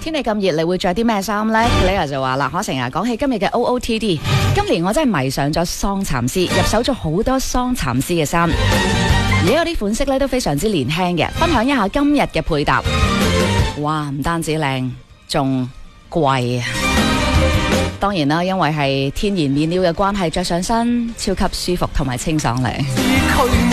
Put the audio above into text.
天氣咁熱，你會着啲咩衫呢？ Claire 就話啦，可成日講起今日嘅 OOTD， 今年我真係迷上咗桑蠶絲，入手咗好多桑蠶絲嘅衫，而有啲款式咧都非常之年輕嘅。分享一下今日嘅配搭，哇，唔單止靚，仲貴啊！當然啦，因為係天然面料嘅關係，着上身超級舒服同埋清爽靚。